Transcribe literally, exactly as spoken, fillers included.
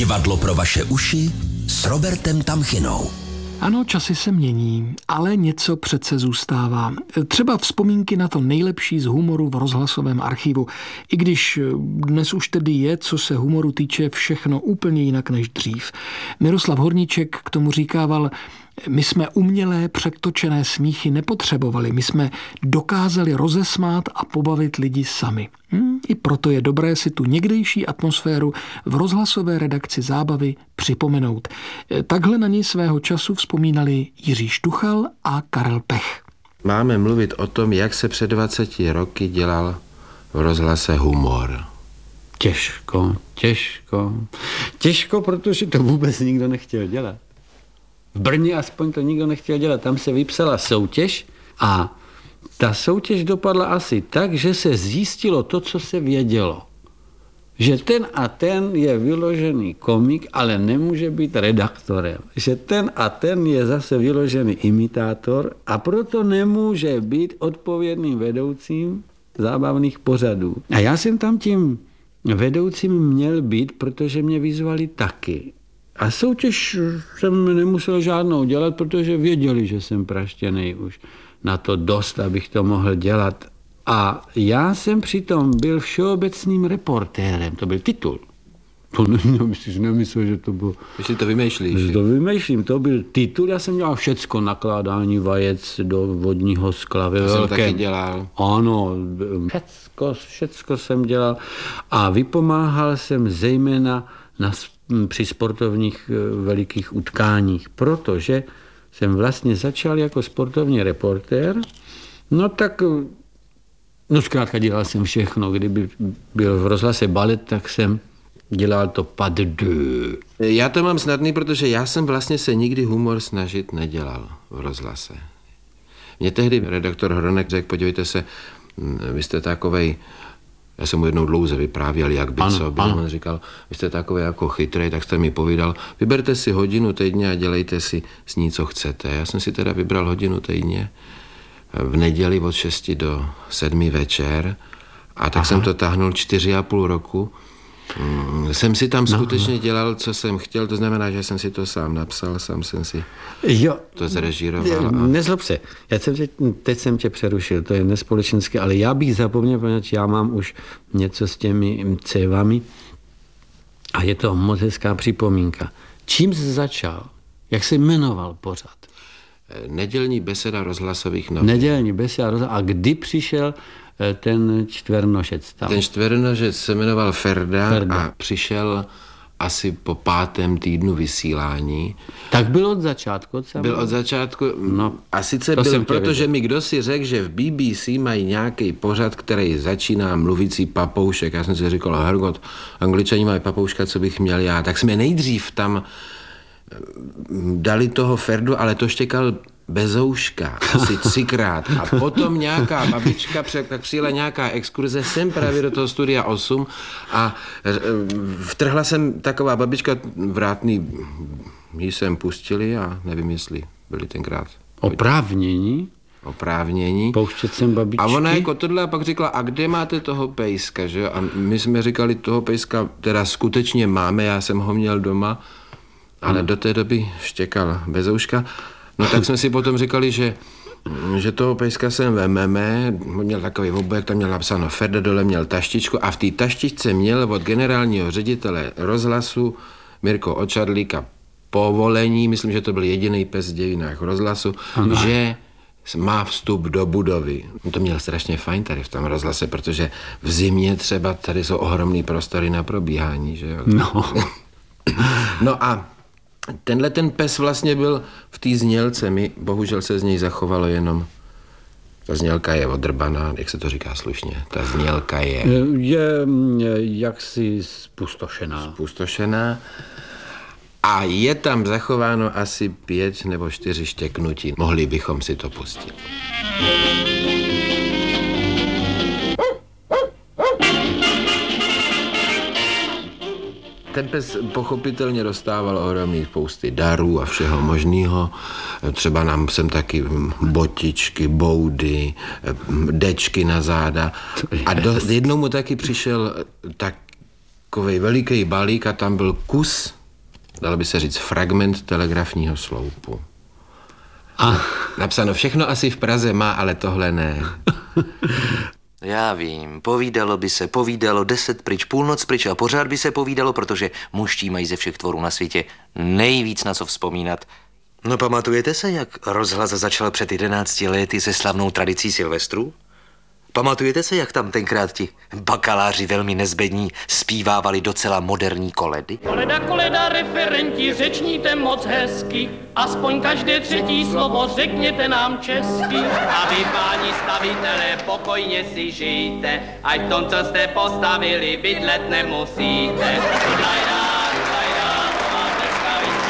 Divadlo pro vaše uši s Robertem Tamchinou. Ano, časy se mění, ale něco přece zůstává. Třeba vzpomínky na to nejlepší z humoru v rozhlasovém archivu. I když dnes už tedy je, co se humoru týče, všechno úplně jinak než dřív. Miroslav Horníček k tomu říkával: my jsme umělé, přektočené smíchy nepotřebovali, my jsme dokázali rozesmát a pobavit lidi sami. Hm, I proto je dobré si tu někdejší atmosféru v rozhlasové redakci Zábavy připomenout. Takhle na něj svého času vzpomínali Jiří Štuchal a Karel Pech. Máme mluvit o tom, jak se před dvaceti roky dělal v rozhlase humor. Těžko, těžko. Těžko, protože to vůbec nikdo nechtěl dělat. V Brně aspoň to nikdo nechtěl dělat. Tam se vypsala soutěž a ta soutěž dopadla asi tak, že se zjistilo to, co se vědělo. Že ten a ten je vyložený komik, ale nemůže být redaktorem. Že ten a ten je zase vyložený imitátor a proto nemůže být odpovědným vedoucím zábavných pořadů. A já jsem tam tím vedoucím měl být, protože mě vyzvali taky. A soutěž jsem nemusel žádnou dělat, protože věděli, že jsem praštěnej už na to dost, abych to mohl dělat. A já jsem přitom byl všeobecným reportérem, to byl titul. To nemyslíš, nemyslel, že to bylo... Když to vymýšlíš. Že to vymýšlím, to byl titul, já jsem dělal všecko, nakládání vajec do vodního skla ve velkém. To jsem taky dělal. Ano, všecko, všecko jsem dělal a vypomáhal jsem zejména na při sportovních velikých utkáních, protože jsem vlastně začal jako sportovní reportér, no tak, no zkrátka dělal jsem všechno, kdyby byl v rozhlase balet, tak jsem dělal to pas de deux. Já to mám snadný, protože já jsem vlastně se nikdy humor snažit nedělal v rozhlase. Mně tehdy redaktor Hronek řekl: podívejte se, vy jste takovej, já jsem mu jednou dlouze vyprávěl, jak by co byl. On říkal: vy jste takový jako chytrej, tak jste mi povídal, vyberte si hodinu týdně a dělejte si s ní, co chcete. Já jsem si teda vybral hodinu týdně v neděli od šesti do sedmi večer a tak Aha. jsem to táhnul čtyři a půl roku. Jsem si tam skutečně dělal, co jsem chtěl, to znamená, že jsem si to sám napsal, sám jsem si jo, to zrežíroval. A... Nezlob se, já jsem tě, teď jsem tě přerušil, to je nespolečenské, ale já bych zapomněl, protože já mám už něco s těmi cévami a je to moc hezká připomínka. Čím jsi začal? Jak se jmenoval pořad? Nedělní beseda rozhlasových novin. Nedělní beseda rozhlasových. A kdy přišel ten čtvernožec tam? Ten čtvernožec se jmenoval Ferda, Ferda a přišel asi po pátém týdnu vysílání. Tak byl od začátku? Od byl od začátku. No, a sice byl, protože mi kdo si řekl, že v B B C mají nějaký pořad, který začíná mluvící papoušek. Já jsem si říkal: Hergot, Angličani mají papouška, co bych měl já. Tak jsme nejdřív tam dali toho Ferdu, ale to štěkal bezouška, asi třikrát. A potom nějaká babička, tak přijela nějaká exkurze sem právě do toho studia osm a vtrhla jsem taková babička, vrátný ji sem pustili a nevím, jestli byli tenkrát oprávnění. Oprávnění. Pouštět sem babičky. A ona jako tohle a pak řekla: a kde máte toho pejska, že? A my jsme říkali: toho pejska teda skutečně máme, já jsem ho měl doma, ale hmm. do té doby štěkal bezouška. No tak jsme si potom říkali, že, že toho pejska sem vememe, měl takový obojek, tam měl napsáno Ferda, dole měl taštičku a v té taštičce měl od generálního ředitele rozhlasu Mirko Očadlíka povolení, myslím, že to byl jediný pes v dějinách rozhlasu, ano. že má vstup do budovy. To měl strašně fajn tady v tom rozhlase, protože v zimě třeba tady jsou ohromný prostory na probíhání, že jo? No. No a tenhle ten pes vlastně byl v té znělce, mi bohužel se z něj zachovalo jenom, ta znělka je odrbaná, jak se to říká slušně, ta znělka je... Je jaksi spustošená. Spustošená a je tam zachováno asi pět nebo čtyři štěknutí. Mohli bychom si to pustit. Ten pes pochopitelně dostával ohromný spousty darů a všeho možného. Třeba nám sem taky botičky, boudy, dečky na záda. A do, jednou mu taky přišel tak takovej veliký balík a tam byl kus, dalo by se říct, fragment telegrafního sloupu. A napsáno, všechno asi v Praze má, ale tohle ne. Já vím, povídalo by se, povídalo, deset pryč, půlnoc pryč a pořád by se povídalo, protože mužští mají ze všech tvorů na světě nejvíc na co vzpomínat. No pamatujete se, jak rozhlas začal před jedenácti lety se slavnou tradicí Silvestru? Pamatujete se, jak tam tenkrát ti bakaláři velmi nezbední zpívávali docela moderní koledy? Koleda, koleda, referenti, řečníte moc hezky, aspoň každé třetí slovo řekněte nám česky. A vy, páni stavitelé, pokojně si žijte, ať tom, co jste postavili, bydlet nemusíte.